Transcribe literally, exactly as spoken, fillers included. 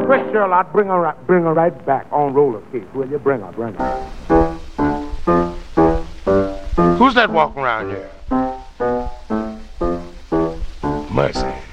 Where's Charlotte? Bring her, right, bring her right back on roller skates. Will you bring her? Bring her. Who's that walking around here? Mercy.